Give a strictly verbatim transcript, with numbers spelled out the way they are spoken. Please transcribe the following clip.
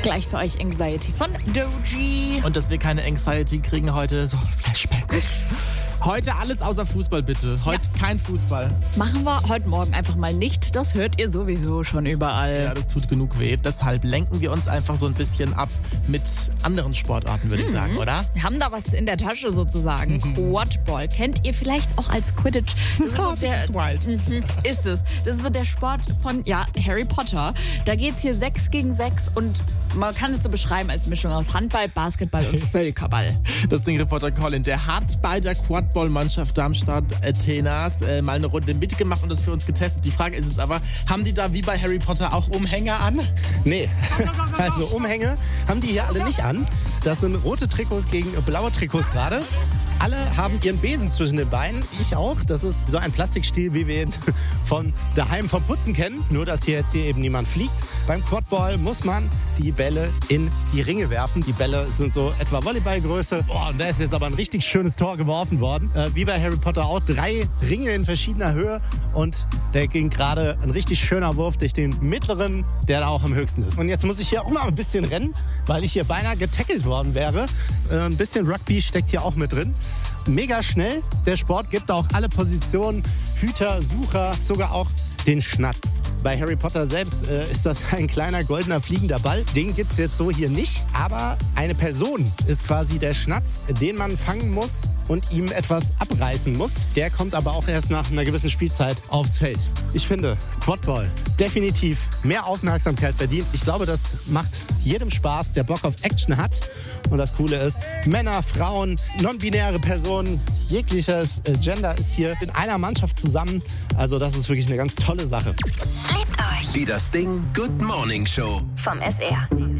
Gleich für euch Anxiety von Doji. Und dass wir keine Anxiety kriegen heute, so Flashback. Heute alles außer Fußball, bitte. Heute ja. kein Fußball. Machen wir heute Morgen einfach mal nicht. Das hört ihr sowieso schon überall. Ja, das tut genug weh. Deshalb lenken wir uns einfach so ein bisschen ab mit anderen Sportarten, würde mhm. ich sagen, oder? Wir haben da was in der Tasche sozusagen. Mhm. Quadball. Kennt ihr vielleicht auch als Quidditch? Das ist, so der, das ist wild. Mhm, ist es. Das ist so der Sport von ja, Harry Potter. Da geht es hier sechs gegen sechs und man kann es so beschreiben als Mischung aus Handball, Basketball und Völkerball. Das Ding Reporter Colin, der hat bei der Quadball-Mannschaft Darmstadt-Athenas äh, mal eine Runde mitgemacht und das für uns getestet. Die Frage ist jetzt aber, haben die da wie bei Harry Potter auch Umhänge an? Nee, also Umhänge haben die hier alle nicht an. Das sind rote Trikots gegen blaue Trikots gerade. Alle haben ihren Besen zwischen den Beinen. Ich auch. Das ist so ein Plastikstiel, wie wir ihn von daheim vom Putzen kennen. Nur, dass hier jetzt hier eben niemand fliegt. Beim Quadball muss man die Bälle in die Ringe werfen. Die Bälle sind so etwa Volleyballgröße. Boah, und da ist jetzt aber ein richtig schönes Tor geworfen worden. Äh, wie bei Harry Potter auch. Drei Ringe in verschiedener Höhe. Und da ging gerade ein richtig schöner Wurf durch den mittleren, der da auch am höchsten ist. Und jetzt muss ich hier auch mal ein bisschen rennen, weil ich hier beinahe getackelt worden wäre. Äh, ein bisschen Rugby steckt hier auch mit drin. Mega schnell. Der Sport gibt auch alle Positionen. Hüter, Sucher, sogar auch den Schnatz. Bei Harry Potter selbst äh, ist das ein kleiner goldener fliegender Ball. Den gibt es jetzt so hier nicht. Aber eine Person ist quasi der Schnatz, den man fangen muss und ihm etwas abreißen muss. Der kommt aber auch erst nach einer gewissen Spielzeit aufs Feld. Ich finde, Quadball definitiv mehr Aufmerksamkeit verdient. Ich glaube, das macht jedem Spaß, der Bock auf Action hat. Und das Coole ist, Männer, Frauen, non-binäre Personen, jegliches Gender ist hier in einer Mannschaft zusammen. Also das ist wirklich eine ganz tolle Sache. Liebt euch. Die Das Ding Good Morning Show vom S R.